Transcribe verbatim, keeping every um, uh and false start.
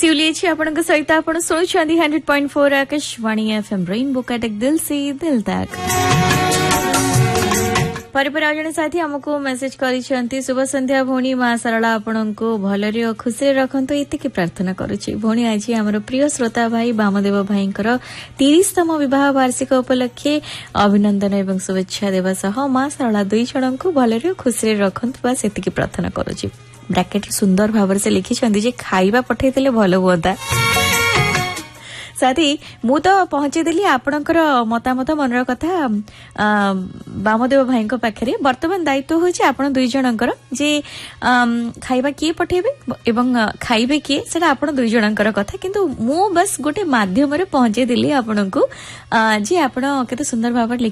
शिवली अच्छी आपन सहित आप शुणुंट hundred point four Akashvani FM rainbow काटक दिल से दिल तक परिपर आज जड़े साथी आमको मेसेज करिसेंती शुभ संध्या भौणी मां सरला आपण को भलरे और खुशी रखंतु इतिकी प्रार्थना करूची। भौणी आज हमर प्रिय श्रोता भाई वामदेव भाईंकर तीसतम विवाह वार्षिक उपलक्षे अभिनंदन एवं शुभेच्छा देवा सह मां सरला दुई जण को भलरे और खुशी रखंतु बस इतिकी प्रार्थना करूची। ब्रैकेट सुंदर भाव से लिखिछंती जे खाइबा पठेइतले भलो होता। साथी मु तो पहुंचे देली आपणकर मतामत मनर कथा वामदेव भाई पाखे। वर्तमान दायित्व होछि आपण दुई जनकर जे खाइबा किए पठेबे एवं खाइबे किए सेटा आपण दुई जनकर कथा, किंतु मु बस गोटे माध्यम रे पहुंचे देली आपणको जे आपण केते सुंदर भाव